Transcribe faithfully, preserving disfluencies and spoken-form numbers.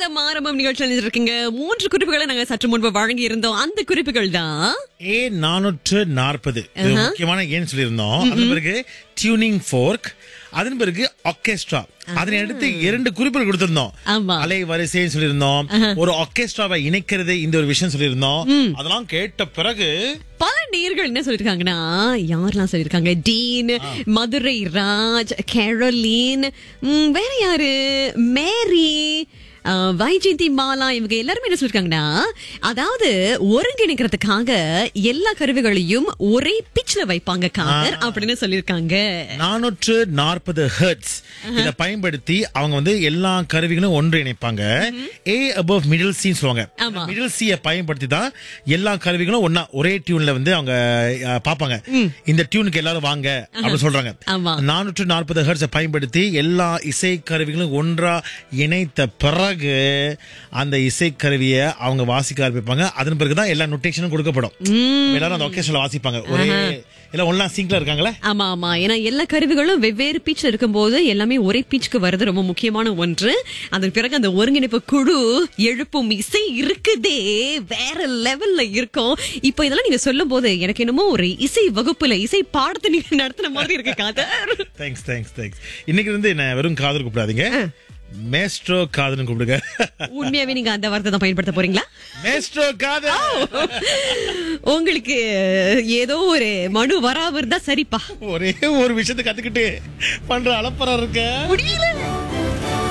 ஆனந்தம் ஆரம்பம் நிகழ்ச்சியில் இருக்கீங்க. மூன்று குறிப்புகளை நாங்க சற்று முன்பு வழங்கி இருந்தோம். அந்த குறிப்புகள் தான் ஏ நானூற்று நாற்பது முக்கியமான ஏன்னு சொல்லியிருந்தோம். அதன் பிறகு டியூனிங் ஃபோர்க், அதன் பிறகு ஆர்கெஸ்ட்ரா. அதனை அடுத்து இரண்டு குறிப்புகள் கொடுத்திருந்தோம். ஆமா. அலை வரிசைன்னு சொல்லியிருந்தோம். ஒரு ஆர்கெஸ்ட்ராவை இணைக்கிறது இந்த ஒரு விஷயம் சொல்லியிருந்தோம். அதெல்லாம் கேட்ட பிறகு பல நேயர்கள் என்ன சொல்லிருக்காங்கன்னா, யாரெல்லாம் சொல்லிருக்காங்க, டீன், மதுரை ராஜ், கேரோலின், ம், வேற யாரு, மேரி, அஹ், வைஜெயந்தி மாலா, இவங்க எல்லாருமே என்ன சொல்லிருக்காங்கன்னா, அதாவது ஒருங்கிணைக்கிறதுக்காக எல்லா கருவிகளையும் ஒரே பிச்ல வைப்பாங்க காதர் அப்படின்னு சொல்லிருக்காங்க. நானூற்று நாற்பது ஹெர்ட்ஸ் இத பயன்படுத்தி அவங்க வந்து எல்லா கருவிகளும் ஒன்று இணைப்பாங்க. ஏ அபவ் மிடில் சி சொல்லுவாங்க. ஆமா. மிடில் சியை பயன்படுத்தி தான் எல்லா கருவிகளும் ஒன்னா ஒரே டியூன்ல வந்து அவங்க அஹ், பாப்பாங்க. இந்த டியூனுக்கு எல்லாரும் வாங்க அப்படின்னு சொல்றாங்க. ஆமா. நானூற்று நாற்பது ஹெர்ட்ஸை பயன்படுத்தி எல்லா இசை கருவிகளும் ஒன்றா இணைத்த பிறகு அந்த இசை கருவியை அவங்க வாசிக்க ஆரம்பிப்பாங்க. அதன் பிறகுதான் எல்லா நொட்டேஷனும் கொடுக்கப்படும். எல்லாரும் அந்த ஆர்கெஸ்ட்ரால வாசிப்பாங்க. ஒரே எல்லாம் ஒன்னா சிங்க்ல இருக்காங்களே. ஆமா ஆமா. ஏன்னா எல்லா கருவிகளும் வெவ்வேறு பீச் இருக்கும்போது எல்லாமே ஒரே பீச்சுக்கு வர்றது ரொம்ப முக்கியமான ஒன்று. அதன் பிறகு அந்த ஒருங்கிணைப்பு குழு எழுப்பும் இசை இருக்குதே வேற லெவல்ல இருக்கும். இப்ப இதெல்லாம் நீங்க சொல்லும் போது எனக்கு என்னமோ ஒரு இசை வகுப்புல இசை பாடத்தை நீங்க நடத்தின மாதிரி இருக்கு காதர். Thanks thanks thanks. இன்னைக்கு வந்து என்ன வெறும் காதல் கூப்பிடாதீங்க, மேஸ்ட்ரோ காதல்னு கூப்பிடுங்க. உண்மையாவே நீங்க அந்த வார்த்தை தான் பயன்படுத்த போறீங்களா? மேஸ்ட்ரோ காதல். உங்களுக்கு ஏதோ ஒரு மனு வராம இருந்தா சரிப்பா. ஒரே ஒரு விஷயத்தை கத்துக்கிட்டு பண்ற அலப்பறம் இருக்க முடியல.